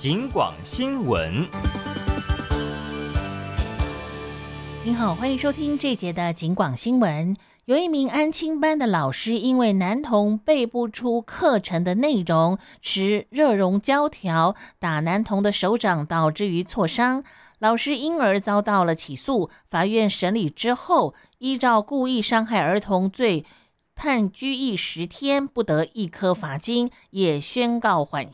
警广新闻。 您好，欢迎收听这节的警广新闻。有一名安亲班的老师因为男童背不出课程的内容，持热熔胶条打男童的手掌，导致于挫伤，老师因而遭到了起诉。法院审理之后，依照故意伤害儿童罪判拘役10天，不得一科罚金，也没有宣告缓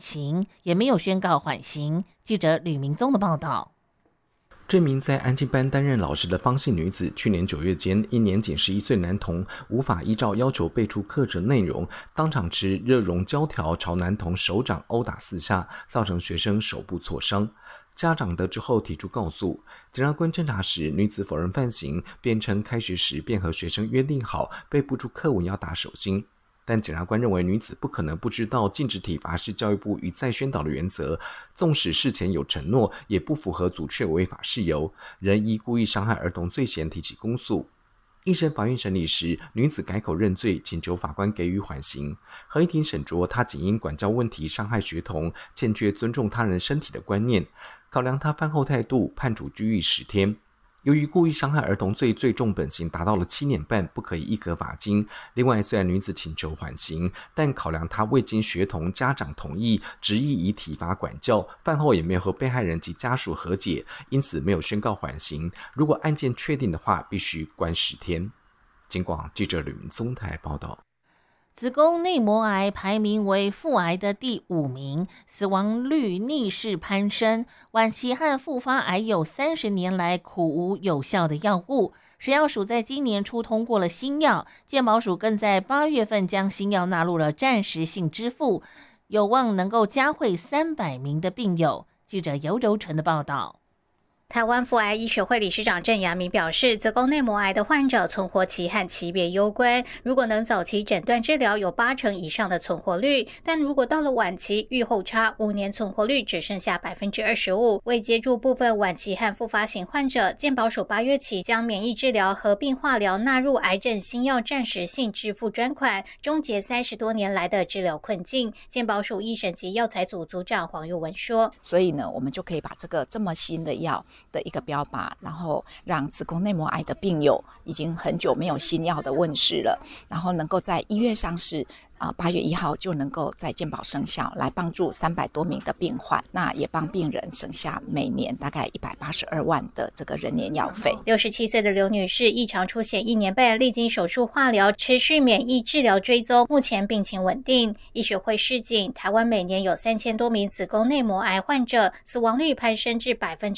刑。记者吕明宗的报道。 这名在安亲班担任老师的方姓女子，去年9月间，因年仅11岁男童无法依照要求背出课程内容，当场持热熔胶条朝男童手掌殴打4下，造成学生手部挫伤。家长得知后提出告诉，检察官侦查时，女子否认犯行，辩称开学时便和学生约定好背不出课文要打手心。但检察官认为女子不可能不知道禁止体罚是教育部一再宣导的原则，纵使事前有承诺，也不符合阻却违法事由，仍依故意伤害儿童罪嫌提起公诉。一审法院审理时，女子改口认罪，请求法官给予缓刑。合议庭审酌她仅因管教问题伤害学童，欠缺尊重他人身体的观念，考量她犯后态度，判处拘役10天。由于故意伤害儿童罪最重本刑达到了7年半，不可以一科罚金。另外，虽然女子请求缓刑，但考量她未经学童家长同意，执意以体罚管教，饭后也没有和被害人及家属和解，因此没有宣告缓刑。如果案件确定的话，必须关10天。警广记者吕明宗台报道。 子宫内膜癌排名为妇癌的第5名，死亡率逆势攀升。晚期和复发癌有30年来苦无有效的药物。食药署在今年初通过了新药，健保署更在8月份将新药纳入了暂时性支付，有望能够嘉惠300名的病友。记者尤柔纯的报道。 台湾妇癌医学会理事长郑阳明表示，子宫内膜癌的患者存活期和级别攸关，如果能早期诊断治疗，有80%以上的存活率，但如果到了晚期，预后差5年存活率只剩下25%。为接住部分晚期和复发型患者，健保署8月起将免疫治疗合并化疗纳入癌症新药暂时性支付专款，终结30多年来的治疗困境。健保署医审及药材组组长黄玉文说， 所以呢，我们就可以把这个这么新的药的一个标靶，然后让子宫内膜癌的病友已经很久没有新药的问世了，然后能够在1月上市，8月1号就能够在健保生效，来帮助300多名的病患，那也帮病人省下每年大概182万的这个人年药费。 67岁的刘女士异常出血1年半，历经手术化疗，持续免疫治疗追踪，目前病情稳定。医学会示警，台湾每年有3000多名子宫内膜癌患者，死亡率攀升至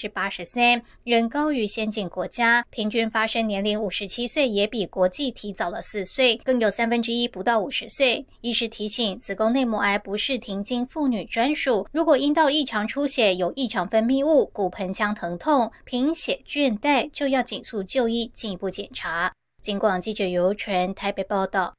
83%，仍高于先进国家，平均发生年龄57岁，也比国际提早了4岁，更有1/3不到50岁。医师提醒，子宫内膜癌不是停经妇女专属，如果阴道异常出血、有异常分泌物、骨盆腔疼痛、贫血倦怠，就要紧速就医，进一步检查。警广记者尤纯台北报道。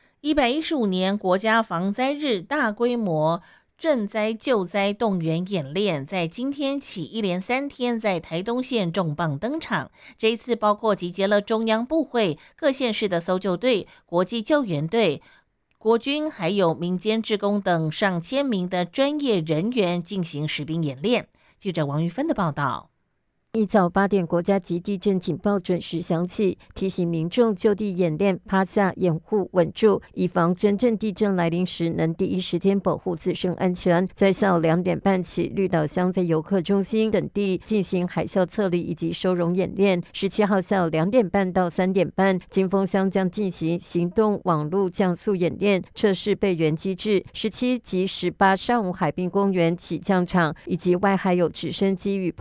115年国家防灾日大规模赈灾救灾动员演练在今天起一连3天在台东县重磅登场。这一次包括集结了中央部会、各县市的搜救队、国际救援队、国军还有民间志工等上千名的专业人员进行实兵演练。记者王玉芬的报道。 一早8点，国家级地震警报准时响起，提醒民众就地演练、趴下、掩护、稳住，以防真正地震来临时能第一时间保护自身安全。在下午2点半起，绿岛乡在游客中心等地进行海啸测离以及收容演练。17号下午2点半到3点半，金峰乡将进行行动网络降速演练，测试备援机制。17及18上午，海滨公园起降场以及外海有直升机与